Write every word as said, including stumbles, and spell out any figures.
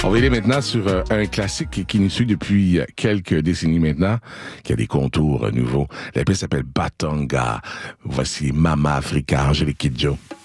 On va aller maintenant sur euh, un classique qui nous suit depuis quelques décennies maintenant, qui a des contours euh, nouveaux. La pièce s'appelle Batanga. Voici Mama Africa, Angélique Kidjo.